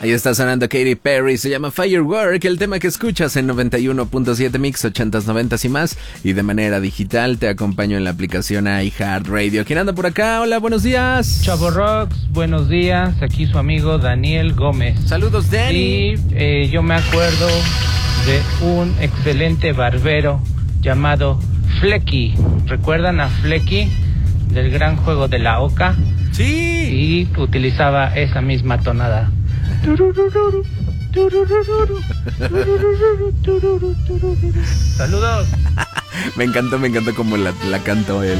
Ahí está sonando Katy Perry, se llama Firework, el tema que escuchas en 91.7 Mix, 80s, 90s y más. Y de manera digital te acompaño en la aplicación iHeartRadio. ¿Quién anda por acá? Hola, buenos días. Chavo Rocks, buenos días. Aquí su amigo Daniel Gómez. Saludos, Dani. Y yo me acuerdo de un excelente barbero llamado Flecky. ¿Recuerdan a Flecky del gran juego de la Oca? Sí. Y utilizaba esa misma tonada. Saludos. Me encantó como la cantó él.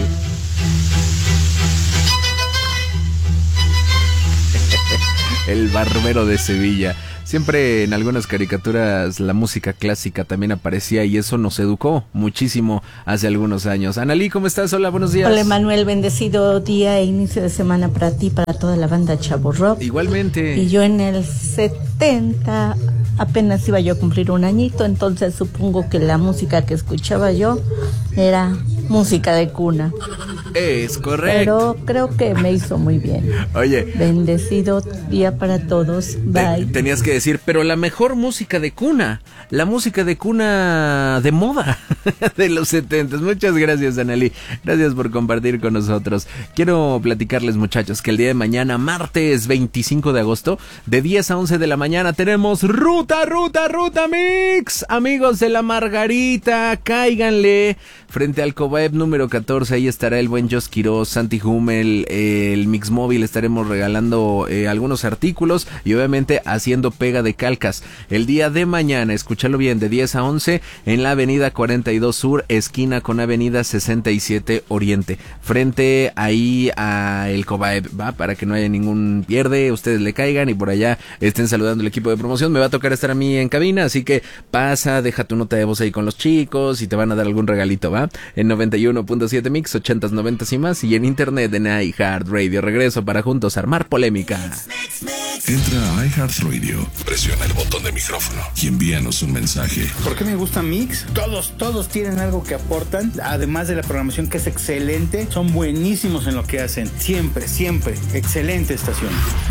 El barbero de Sevilla. Siempre en algunas caricaturas la música clásica también aparecía y eso nos educó muchísimo hace algunos años. Analí, ¿cómo estás? Hola, buenos días. Hola, Manuel, bendecido día e inicio de semana para ti, para toda la banda Chavo Rock. Igualmente. Y yo en el 70 apenas iba yo a cumplir un añito, entonces supongo que la música que escuchaba yo era música de cuna. Es correcto. Pero creo que me hizo muy bien. Oye. Bendecido día para todos. Bye. Tenías que decir, pero la mejor música de cuna, la música de cuna de moda de los 70. Muchas gracias, Analí. Gracias por compartir con nosotros. Quiero platicarles, muchachos, que el día de mañana, martes 25 de agosto, de 10 a 11 de la mañana, tenemos Ruta Mix. Amigos de la Margarita, cáiganle. Frente al Cobaep número 14, ahí estará el buen Jos Quiroz, Santi Hummel, el Mix Móvil, estaremos regalando algunos artículos y obviamente haciendo pega de calcas. El día de mañana, escúchalo bien, de 10 a 11 en la avenida 42 Sur, esquina con avenida 67 Oriente. Frente ahí a el Cobaep, ¿va? Para que no haya ningún pierde, ustedes le caigan y por allá estén saludando al equipo de promoción. Me va a tocar estar a mí en cabina, así que pasa, deja tu nota de voz ahí con los chicos y te van a dar algún regalito, ¿va? En 91.7 Mix, 80s, 90s y más, y en internet en iHeartRadio. Regreso para juntos armar polémica. Entra a iHeartRadio, presiona el botón de micrófono y envíanos un mensaje. ¿Por qué me gusta Mix? Todos tienen algo que aportan, además de la programación que es excelente, son buenísimos en lo que hacen. Siempre, excelente estación.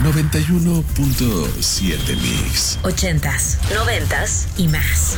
91.7 Mix. 80s, 90s y más.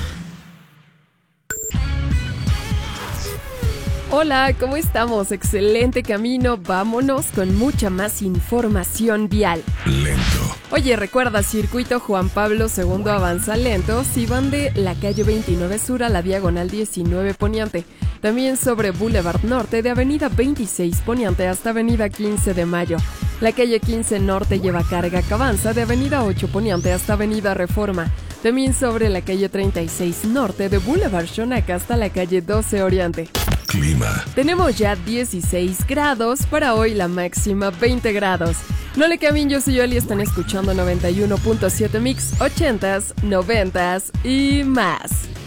Hola, ¿cómo estamos? Excelente camino, vámonos con mucha más información vial. Lento. Oye, recuerda, circuito Juan Pablo II avanza lento si van de la calle 29 Sur a la diagonal 19 Poniente. También sobre Boulevard Norte de avenida 26 Poniente hasta avenida 15 de Mayo. La calle 15 Norte lleva carga que avanza de avenida 8 Poniente hasta avenida Reforma. También sobre la calle 36 Norte de Boulevard Xonaca hasta la calle 12 Oriente. Clima. Tenemos ya 16 grados, para hoy la máxima 20 grados. No le cambien, yo soy Yoli, están escuchando 91.7 Mix, 80s, 90s y más.